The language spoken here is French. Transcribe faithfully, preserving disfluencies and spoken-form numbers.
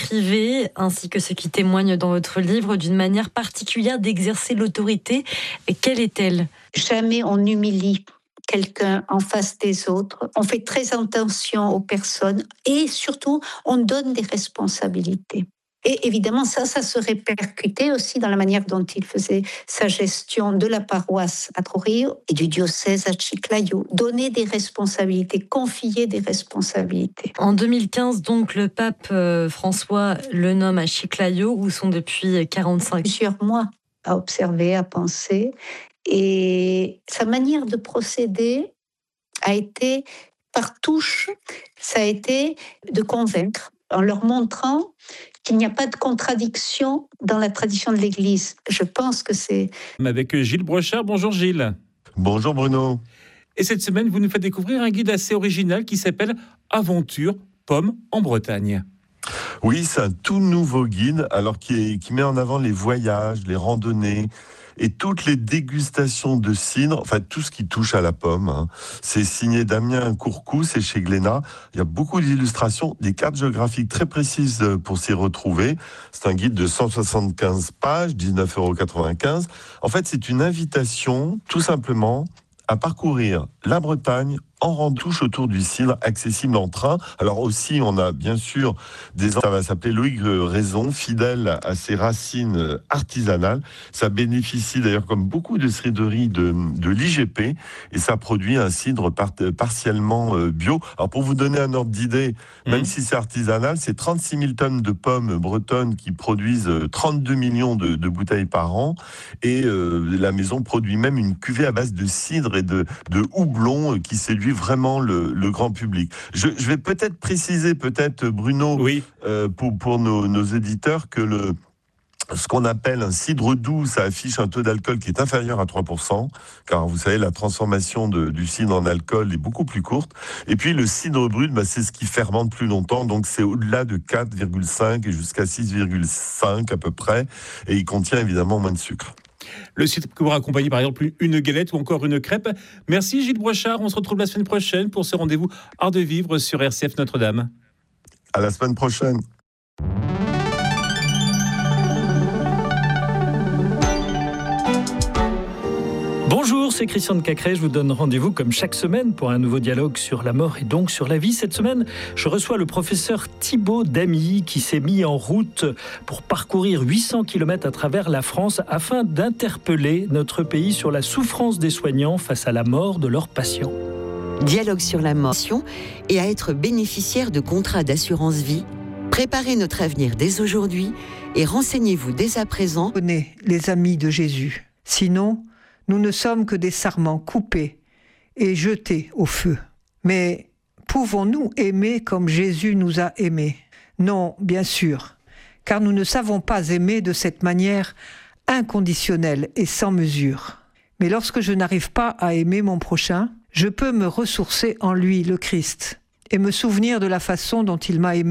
écrivez, ainsi que ce qui témoigne dans votre livre, d'une manière particulière d'exercer l'autorité. Quelle est-elle ? Jamais on humilie quelqu'un en face des autres. On fait très attention aux personnes et surtout, on donne des responsabilités. Et évidemment, ça, ça se répercutait aussi dans la manière dont il faisait sa gestion de la paroisse à Trujillo et du diocèse à Chiclayo. Donner des responsabilités, confier des responsabilités. En deux mille quinze, donc, le pape euh, François le nomme à Chiclayo, où sont depuis quarante-cinq Plusieurs mois à observer, à penser. Et sa manière de procéder a été par touche, ça a été de convaincre en leur montrant qu'il n'y a pas de contradiction dans la tradition de l'Église. Je pense que c'est... Avec Gilles Brochard. Bonjour Gilles. Bonjour Bruno. Et cette semaine, vous nous faites découvrir un guide assez original qui s'appelle « Aventure Pommes en Bretagne ». Oui, c'est un tout nouveau guide, alors qui, est, qui met en avant les voyages, les randonnées et toutes les dégustations de cidre, enfin tout ce qui touche à la pomme. Hein. C'est signé Damien Courcou, c'est chez Glénat. Il y a beaucoup d'illustrations, des cartes géographiques très précises pour s'y retrouver. C'est un guide de cent soixante-quinze pages, dix-neuf euros quatre-vingt-quinze. En fait, c'est une invitation, tout simplement, à parcourir la Bretagne en randouche autour du cidre, accessible en train. Alors aussi, on a bien sûr des... Ça va s'appeler Loïc Raison, fidèle à ses racines artisanales. Ça bénéficie d'ailleurs, comme beaucoup de cidreries, de, de l'I G P, et ça produit un cidre par, partiellement bio. Alors pour vous donner un ordre d'idée, mmh. même si c'est artisanal, c'est trente-six mille tonnes de pommes bretonnes qui produisent trente-deux millions de, de bouteilles par an, et euh, la maison produit même une cuvée à base de cidre et de, de houblon qui séduit vraiment le, le grand public. Je, je vais peut-être préciser, peut-être Bruno, oui. euh, pour, pour nos, nos éditeurs, que le, ce qu'on appelle un cidre doux, ça affiche un taux d'alcool qui est inférieur à trois pour cent, car vous savez, la transformation de, du cidre en alcool est beaucoup plus courte. Et puis le cidre brut, bah, c'est ce qui fermente plus longtemps, donc c'est au-delà de quatre virgule cinq et jusqu'à six virgule cinq à peu près, et il contient évidemment moins de sucre. Le cidre peut vous accompagner par exemple une galette ou encore une crêpe. Merci Gilles Brochard, on se retrouve la semaine prochaine pour ce rendez-vous Art de Vivre sur R C F Notre-Dame. À la semaine prochaine. Bonjour, c'est Christian de Cacré. Je vous donne rendez-vous comme chaque semaine pour un nouveau dialogue sur la mort et donc sur la vie. Cette semaine, je reçois le professeur Thibaut Damy qui s'est mis en route pour parcourir huit cents kilomètres à travers la France afin d'interpeller notre pays sur la souffrance des soignants face à la mort de leurs patients. Dialogue sur la mort et à être bénéficiaire de contrats d'assurance vie. Préparez notre avenir dès aujourd'hui et renseignez-vous dès à présent. Connaissez les amis de Jésus. Sinon, nous ne sommes que des sarments coupés et jetés au feu. Mais pouvons-nous aimer comme Jésus nous a aimés ? Non, bien sûr, car nous ne savons pas aimer de cette manière inconditionnelle et sans mesure. Mais lorsque je n'arrive pas à aimer mon prochain, je peux me ressourcer en lui, le Christ, et me souvenir de la façon dont il m'a aimé.